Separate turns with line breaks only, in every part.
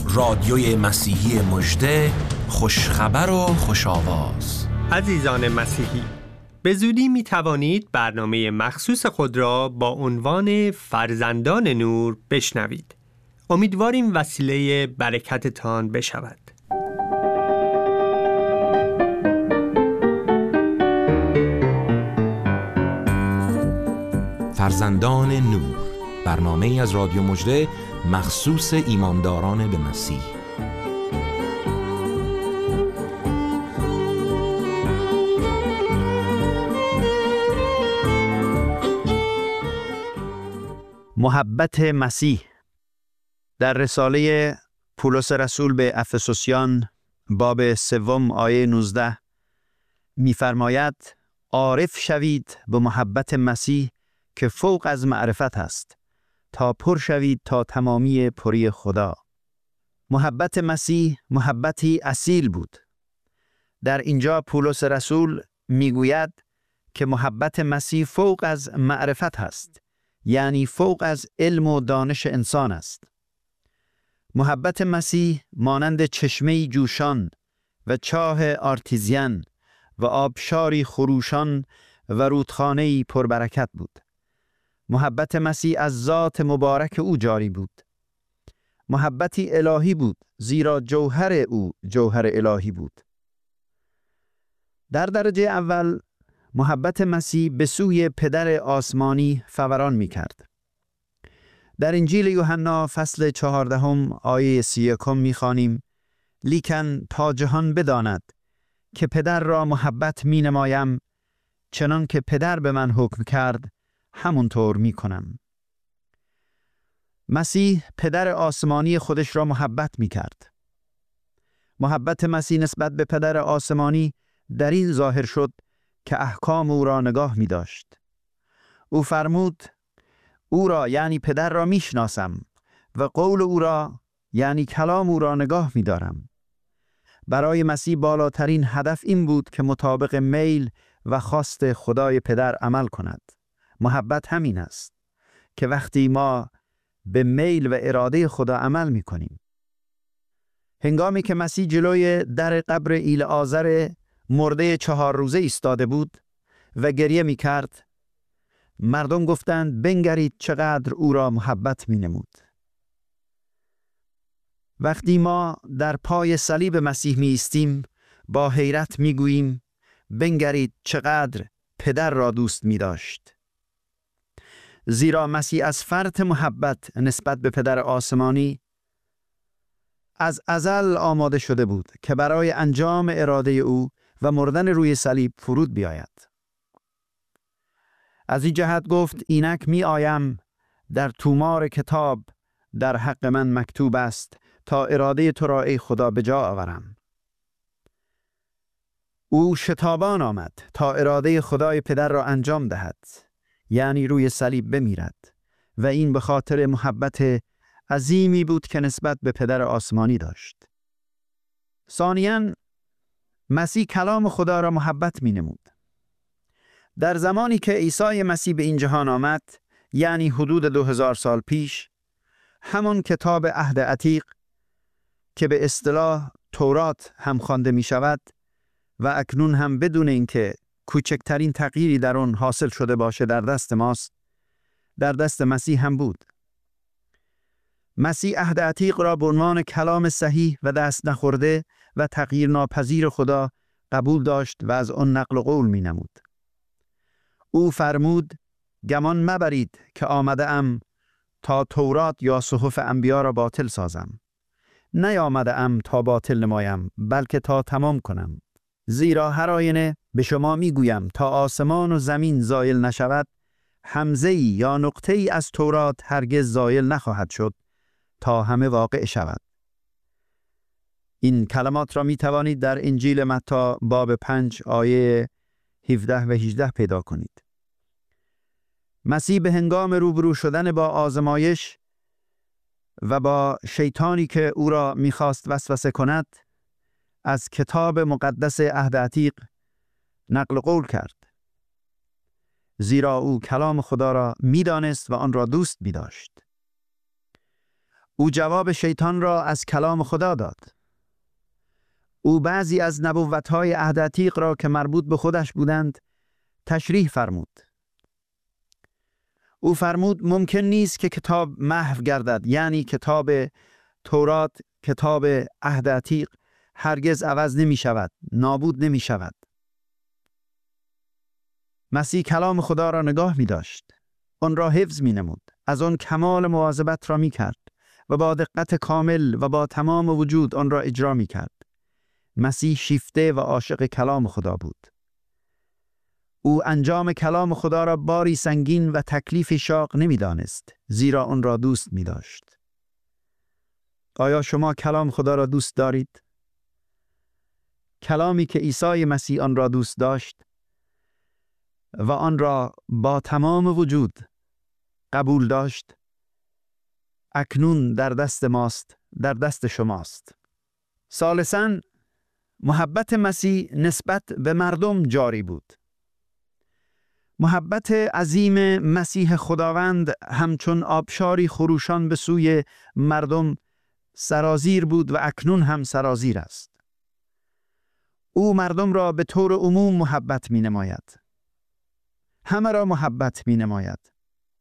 رادیوی مسیحی مژده، خوشخبر و خوش‌آواز.
عزیزان مسیحی، به زودی می توانید برنامه مخصوص خود را با عنوان فرزندان نور بشنوید. امیدواریم وسیله برکتتان بشود.
فرزندان نور، برنامه‌ای از رادیو مژده مخصوص ایمانداران به مسیح.
محبت مسیح. در رساله پولس رسول به افسوسیان باب 3 آیه 19 می‌فرماید: عارف شوید به محبت مسیح که فوق از معرفت است، تا پر شوید تا تمامی پری خدا. محبت مسیح محبتی اصیل بود. در اینجا پولس رسول میگوید که محبت مسیح فوق از معرفت است، یعنی فوق از علم و دانش انسان است. محبت مسیح مانند چشمه‌ای جوشان و چاه آرتیزیان و آبشاری خروشان و رودخانه‌ای پربرکت بود. محبت مسیح از ذات مبارک او جاری بود. محبتی الهی بود، زیرا جوهر او جوهر الهی بود. در درجه اول محبت مسیح به سوی پدر آسمانی فوران می کرد. در انجیل یوحنا فصل 14 آیه 31 می خوانیم: لیکن تا جهان بداند که پدر را محبت می نمایم، چنان که پدر به من حکم کرد همونطور می کنم. مسیح پدر آسمانی خودش را محبت می کرد. محبت مسیح نسبت به پدر آسمانی در این ظاهر شد که احکام او را نگاه می داشت. او فرمود: او را یعنی پدر را می شناسم و قول او را یعنی کلام او را نگاه می دارم. برای مسیح بالاترین هدف این بود که مطابق میل و خواست خدای پدر عمل کند. محبت همین است که وقتی ما به میل و اراده خدا عمل می کنیم. هنگامی که مسیح جلوی در قبر ایلعازر مرده 4 روزه ایستاده بود و گریه می کرد، مردم گفتند بنگرید چقدر او را محبت می نمود. وقتی ما در پای صلیب مسیح می ایستیم، با حیرت می گوییم بنگرید چقدر پدر را دوست می داشت. زیرا مسیح از فرط محبت نسبت به پدر آسمانی از ازل آماده شده بود که برای انجام اراده او و مردن روی صلیب فرود بیاید. از این جهت گفت: اینک می آیم، در تومار کتاب در حق من مکتوب است تا اراده تو را ای خدا به جا آورم. او شتابان آمد تا اراده خدای پدر را انجام دهد، یعنی روی صلیب بمیرد، و این به خاطر محبت عظیمی بود که نسبت به پدر آسمانی داشت. ثانیاً مسیح کلام خدا را محبت می نمود. در زمانی که عیسی مسیح به این جهان آمد، یعنی حدود 2000 سال پیش، همان کتاب عهد عتیق که به اصطلاح تورات هم خوانده می شود و اکنون هم بدون اینکه کوچکترین تغییری در آن حاصل شده باشه در دست ماست، در دست مسیح هم بود. مسیح عهد عتیق را به عنوان کلام صحیح و دست نخورده و تغییر ناپذیر خدا قبول داشت و از آن نقل و قول می نمود. او فرمود: گمان مبرید که آمده ام تا تورات یا صحف انبیا را باطل سازم. نیامده ام تا باطل نمایم، بلکه تا تمام کنم. زیرا هر آینه به شما می گویم تا آسمان و زمین زایل نشود، همزه‌ای یا نقطه‌ای از تورات هرگز زایل نخواهد شد تا همه واقع شود. این کلمات را می توانید در انجیل متی باب 5 آیه 17 و 18 پیدا کنید. مسیح به هنگام روبرو شدن با آزمایش و با شیطانی که او را می‌خواست وسوسه کند، از کتاب مقدس عهد عتیق نقل قول کرد. زیرا او کلام خدا را می‌دانست و آن را دوست می‌داشت. او جواب شیطان را از کلام خدا داد. او بعضی از نبوت‌های عهد عتیق را که مربوط به خودش بودند تشریح فرمود. او فرمود ممکن نیست که کتاب محو گردد، یعنی کتاب تورات، کتاب عهد عتیق هرگز عوض نمی شود، نابود نمی شود. مسیح کلام خدا را نگاه می داشت، آن را حفظ می نمود، از آن کمال مواظبت را می کرد و با دقت کامل و با تمام وجود آن را اجرا می کرد. مسیح شیفته و عاشق کلام خدا بود. او انجام کلام خدا را باری سنگین و تکلیف شاق نمی دانست، زیرا آن را دوست می داشت. آیا شما کلام خدا را دوست دارید؟ کلامی که عیسی مسیح آن را دوست داشت و آن را با تمام وجود قبول داشت، اکنون در دست ماست، در دست شماست. ثالثاً، محبت مسیح نسبت به مردم جاری بود. محبت عظیم مسیح خداوند همچون آبشاری خروشان به سوی مردم سرازیر بود و اکنون هم سرازیر است. او مردم را به طور عموم محبت می نماید. همه را محبت می نماید.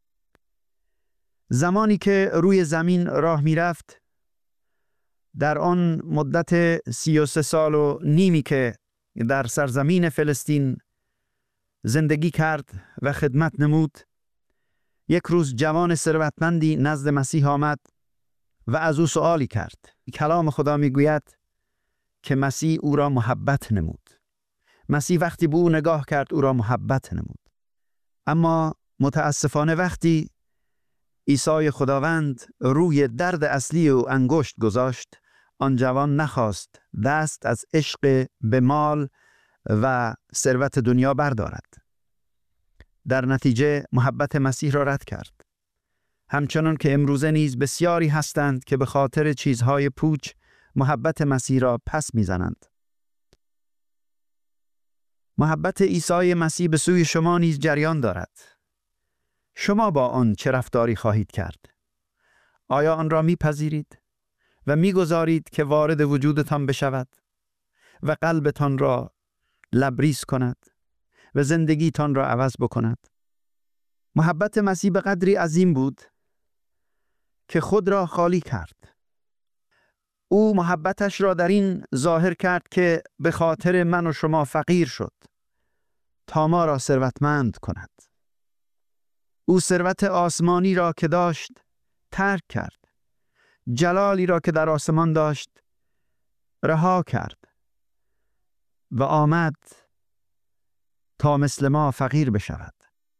زمانی که روی زمین راه می رفت، در آن مدت 33 سال و نیمی که در سرزمین فلسطین زندگی کرد و خدمت نمود، یک روز جوان ثروتمندی نزد مسیح آمد و از او سؤالی کرد. کلام خدا می گوید که مسیح او را محبت نمود. مسیح وقتی به او نگاه کرد او را محبت نمود. اما متاسفانه وقتی عیسی خداوند روی درد اصلی او انگشت گذاشت، آن جوان نخواست دست از عشق به مال و ثروت دنیا بردارد. در نتیجه محبت مسیح را رد کرد. همچنان که امروزه نیز بسیاری هستند که به خاطر چیزهای پوچ محبت مسیح را پس میزنند. محبت عیسی مسیح به سوی شما نیز جریان دارد. شما با آن چه رفتاری خواهید کرد؟ آیا آن را میپذیرید و میگذارید که وارد وجودتان بشود و قلبتان را لبریز کند و زندگیتان را عوض بکند؟ محبت مسیح به قدری عظیم بود که خود را خالی کرد. او محبتش را در این ظاهر کرد که به خاطر من و شما فقیر شد تا ما را ثروتمند کند. او ثروت آسمانی را که داشت ترک کرد. جلالی را که در آسمان داشت رها کرد و آمد تا مثل ما فقیر بشود.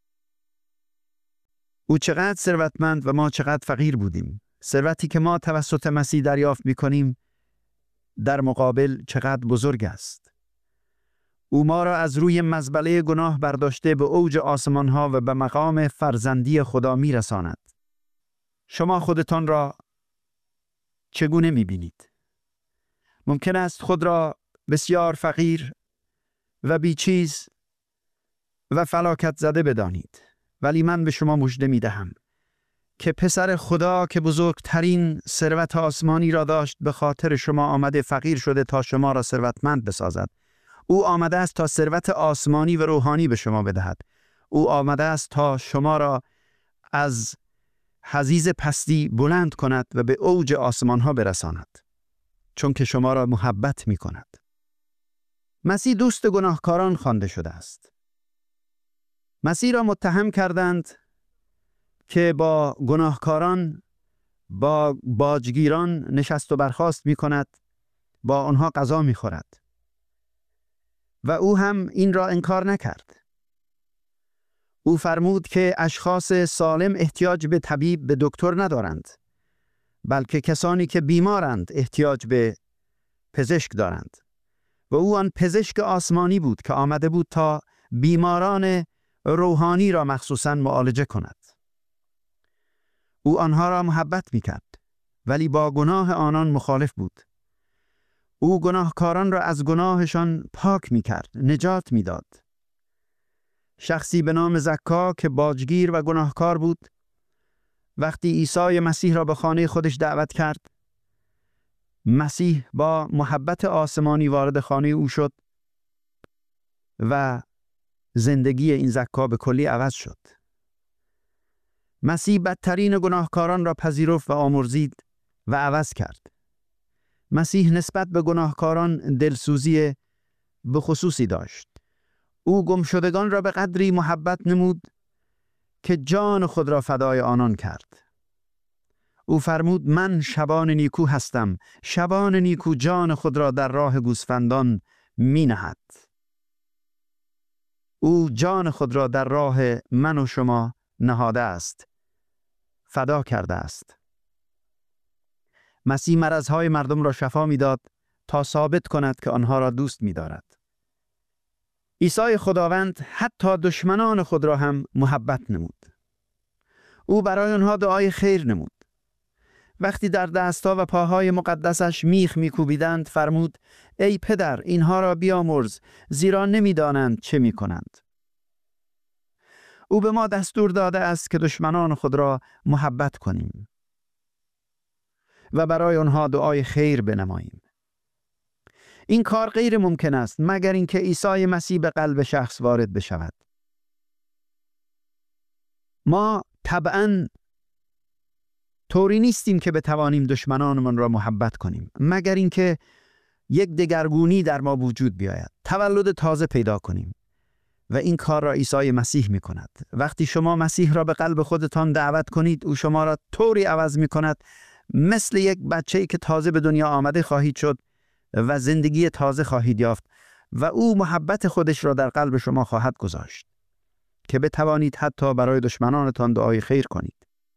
او چقدر ثروتمند و ما چقدر فقیر بودیم. ثروتی که ما توسط مسیح دریافت می‌کنیم در مقابل چقدر بزرگ است. او ما را از روی مزبله گناه برداشته به اوج آسمان‌ها و به مقام فرزندی خدا می‌رساند. شما خودتان را چگونه می‌بینید؟ ممکن است خود را بسیار فقیر و بیچیز و فلاکت زده بدانید، ولی من به شما مژده می‌دهم که پسر خدا که بزرگترین ثروت آسمانی را داشت به خاطر شما آمده فقیر شده تا شما را ثروتمند بسازد. او آمده است تا ثروت آسمانی و روحانی به شما بدهد. او آمده است تا شما را از حضیض پستی بلند کند و به اوج آسمان ها برساند، چون که شما را محبت می کند. مسیح دوست گناهکاران خوانده شده است. مسیح را متهم کردند که با گناهکاران، با باجگیران نشست و برخاست می کند، با آنها غذا می خورد. و او هم این را انکار نکرد. او فرمود که اشخاص سالم احتیاج به طبیب، به دکتر ندارند، بلکه کسانی که بیمارند احتیاج به پزشک دارند. و او آن پزشک آسمانی بود که آمده بود تا بیماران روحانی را مخصوصاً معالجه کند. او آنها را محبت می‌کرد، ولی با گناه آنان مخالف بود. او گناهکاران را از گناهشان پاک می‌کرد، نجات می‌داد. شخصی به نام زکا که باجگیر و گناهکار بود، وقتی عیسی مسیح را به خانه خودش دعوت کرد، مسیح با محبت آسمانی وارد خانه او شد و زندگی این زکا به کلی عوض شد. مسیح بدترین گناهکاران را پذیرفت و آمرزید و عوض کرد. مسیح نسبت به گناهکاران دلسوزی به خصوصی داشت. او گمشدگان را به قدری محبت نمود که جان خود را فدای آنان کرد. او فرمود من شبان نیکو هستم، شبان نیکو جان خود را در راه گوسفندان می نهد. او جان خود را در راه من و شما نهاده است، فدا کرده است. مسیح مرضهای مردم را شفا می داد تا ثابت کند که آنها را دوست می دارد. عیسی خداوند حتی دشمنان خود را هم محبت نمود. او برای آنها دعای خیر نمود. وقتی در دستها و پاهای مقدسش میخ میکوبیدند فرمود ای پدر اینها را بیامرز زیرا نمیدانند چه میکنند. او به ما دستور داده است که دشمنان خود را محبت کنیم و برای آنها دعای خیر بنماییم. این کار غیر ممکن است مگر اینکه عیسی مسیح به قلب شخص وارد بشود. ما طبعاً طوری نیستیم که بتوانیم دشمنانمان را محبت کنیم مگر اینکه یک دگرگونی در ما وجود بیاید، تولد تازه پیدا کنیم و این کار را عیسی مسیح می کند. وقتی شما مسیح را به قلب خودتان دعوت کنید او شما را طوری عوض می کند مثل یک بچه‌ای که تازه به دنیا آمده خواهید شد و زندگی تازه خواهید یافت و او محبت خودش را در قلب شما خواهد گذاشت که بتوانید حتی برای دشمنانتان دعای خیر کنید.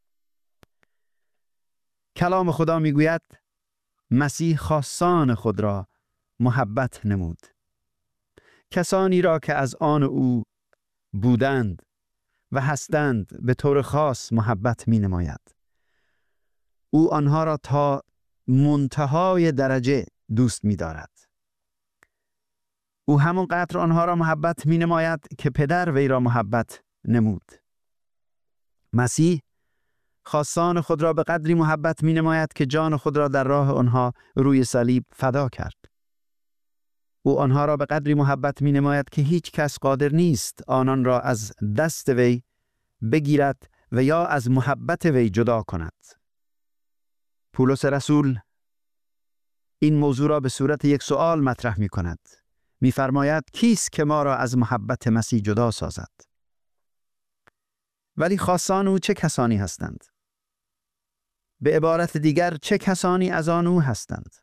کلام خدا میگوید مسیح خاصان خود را محبت نمود. کسانی را که از آن او بودند و هستند به طور خاص محبت می نماید. او آنها را تا منتهای درجه دوست می دارد. او همون قدر آنها را محبت می نماید که پدر وی را محبت نمود. مسیح خاصان خود را به قدری محبت می نماید که جان خود را در راه آنها روی صلیب فدا کرد. او آنها را به قدری محبت می نماید که هیچ کس قادر نیست آنان را از دست وی بگیرد و یا از محبت وی جدا کند. پولس رسول این موضوع را به صورت یک سوال مطرح می کند. می فرماید کیست که ما را از محبت مسیح جدا سازد؟ ولی خاصان او چه کسانی هستند؟ به عبارت دیگر چه کسانی از آن او هستند؟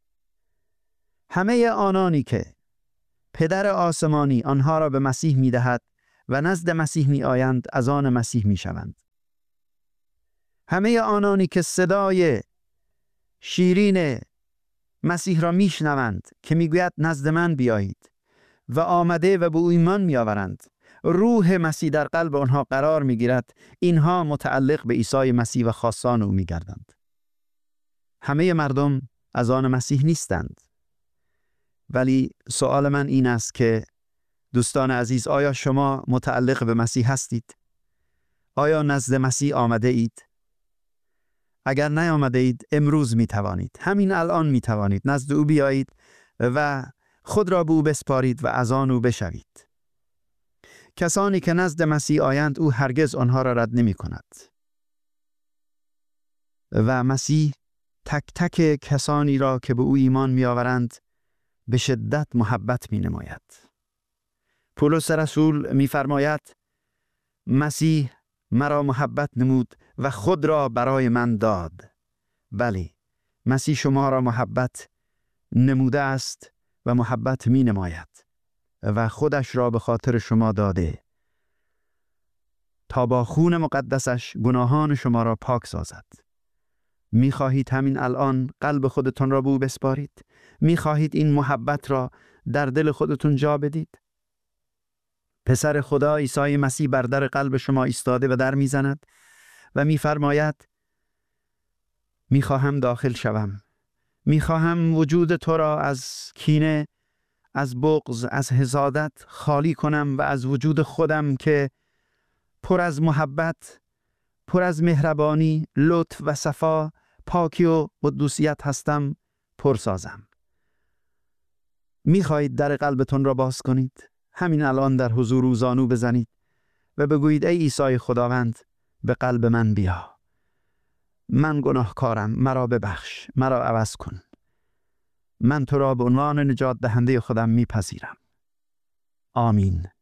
همه آنانی که پدر آسمانی آنها را به مسیح می دهد و نزد مسیح می آیند از آن مسیح می شوند. همه آنانی که صدای شیرین مسیح را می شنوند که می گوید نزد من بیایید و آمده و به او ایمان می آورند، روح مسیح در قلب آنها قرار می گیرد، اینها متعلق به عیسی مسیح و خاصان او می گردند. همه مردم از آن مسیح نیستند. ولی سوال من این است که دوستان عزیز، آیا شما متعلق به مسیح هستید؟ آیا نزد مسیح آمده اید؟ اگر نیامده اید امروز می توانید، همین الان می توانید نزد او بیایید و خود را به او بسپارید و از آن او بشوید. کسانی که نزد مسیح آیند او هرگز آنها را رد نمی کند و مسیح تک تک کسانی را که به او ایمان می آورند به شدت محبت می نماید. پولس رسول می فرماید مسیح مرا محبت نمود و خود را برای من داد. بله، مسیح شما را محبت نموده است و محبت می نماید و خودش را به خاطر شما داده تا با خون مقدسش گناهان شما را پاک سازد. می خواهید همین الان قلب خودتون را به او بسپارید؟ می خواهید این محبت را در دل خودتون جا بدید؟ پسر خدا عیسی مسیح بر در قلب شما ایستاده و در می زند و می فرماید می خواهم داخل شوم. می خواهم وجود تو را از کینه، از بغض، از حسادت خالی کنم و از وجود خودم که پر از محبت پر از مهربانی، لطف و صفا، پاکی و قدوسیت هستم، پرسازم. میخواهید در قلبتون را باز کنید؟ همین الان در حضور او زانو بزنید و بگویید ای عیسی خداوند، به قلب من بیا. من گناهکارم، مرا ببخش، مرا عوض کن. من تو را به عنوان نجات دهنده خودم میپذیرم. آمین.